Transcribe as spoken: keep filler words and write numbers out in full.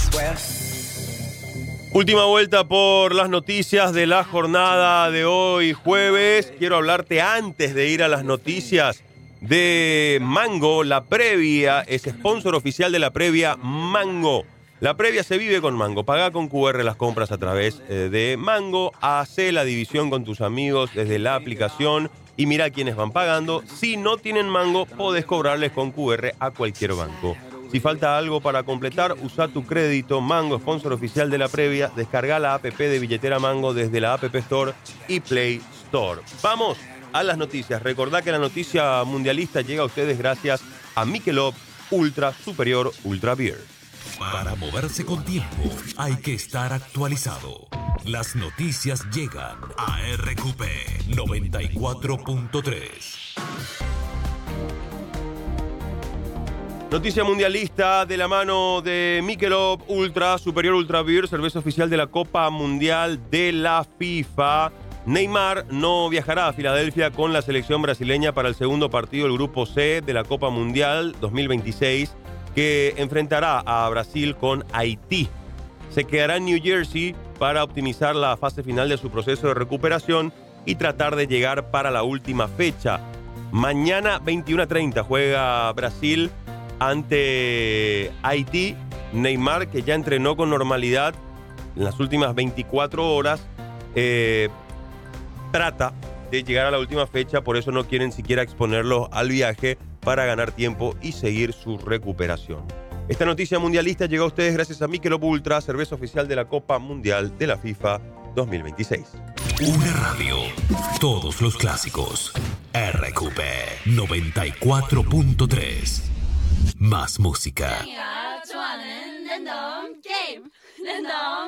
Última vuelta por las noticias de la jornada de hoy, jueves. Quiero hablarte antes de ir a las noticias de Mango. La previa es sponsor oficial de la previa Mango. La previa se vive con Mango. Paga con cu erre las compras a través eh, de Mango. Hace la división con tus amigos desde la aplicación y mira quiénes van pagando. Si no tienen Mango, podés cobrarles con cu erre a cualquier banco. Si falta algo para completar, usa tu crédito. Mango, sponsor oficial de la previa. Descarga la app de billetera Mango desde la App Store y Play Store. Vamos a las noticias. Recordá que la noticia mundialista llega a ustedes gracias a Michelob Ultra Superior Ultra Beer. Para moverse con tiempo, hay que estar actualizado. Las noticias llegan a erre cu pe noventa y cuatro punto tres. Noticia mundialista de la mano de Michelob Ultra Superior Ultra Beer, cerveza oficial de la Copa Mundial de la FIFA. Neymar no viajará a Filadelfia con la selección brasileña para el segundo partido del Grupo C de la Copa Mundial dos mil veintiséis, que enfrentará a Brasil con Haití. Se quedará en New Jersey para optimizar la fase final de su proceso de recuperación y tratar de llegar para la última fecha. Mañana veintiuna treinta juega Brasil ante Haití. Neymar, que ya entrenó con normalidad en las últimas veinticuatro horas, eh, trata de llegar a la última fecha, por eso no quieren siquiera exponerlo al viaje para ganar tiempo y seguir su recuperación. Esta noticia mundialista llegó a ustedes gracias a Michelob Ultra, cerveza oficial de la Copa Mundial de la FIFA dos mil veintiséis. Una radio, todos los clásicos. erre cu pe noventa y cuatro punto tres. Más música.